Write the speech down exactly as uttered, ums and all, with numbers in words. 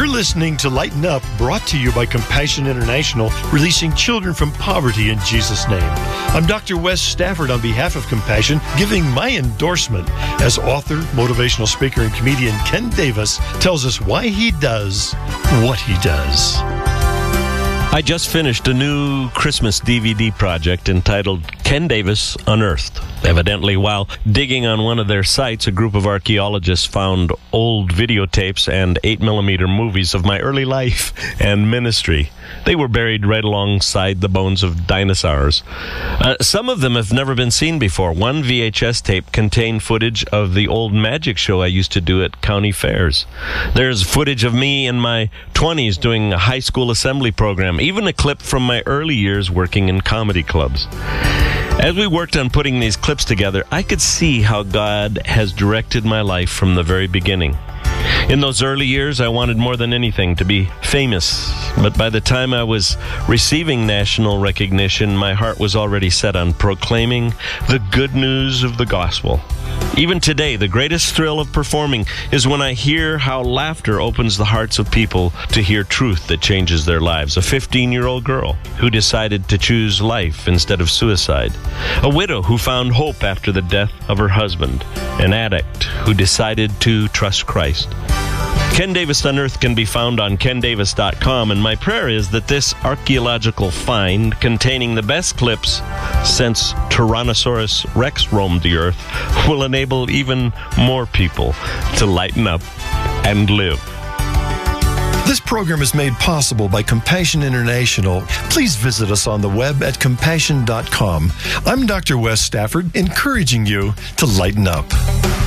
You're listening to Lighten Up, brought to you by Compassion International, releasing children from poverty in Jesus' name. I'm Doctor Wes Stafford on behalf of Compassion, giving my endorsement as author, motivational speaker, and comedian Ken Davis tells us why he does what he does. I just finished a new Christmas D V D project entitled Ken Davis Unearthed. Evidently, while digging on one of their sites, a group of archaeologists found old videotapes and eight millimeter movies of my early life and ministry. They were buried right alongside the bones of dinosaurs. Uh, some of them have never been seen before. One V H S tape contained footage of the old magic show I used to do at county fairs. There's footage of me in my twenties doing a high school assembly program, even a clip from my early years working in comedy clubs. As we worked on putting these clips together, I could see how God has directed my life from the very beginning. In those early years, I wanted more than anything to be famous. But by the time I was receiving national recognition, my heart was already set on proclaiming the good news of the gospel. Even today, the greatest thrill of performing is when I hear how laughter opens the hearts of people to hear truth that changes their lives. A fifteen-year-old girl who decided to choose life instead of suicide. A widow who found hope after the death of her husband. An addict who decided to trust Christ. Ken Davis Unearthed can be found on ken davis dot com, and my prayer is that this archaeological find, containing the best clips since Tyrannosaurus Rex roamed the earth, will enable even more people to lighten up and live. This program is made possible by Compassion International. Please visit us on the web at compassion dot com. I'm Doctor Wes Stafford, encouraging you to lighten up.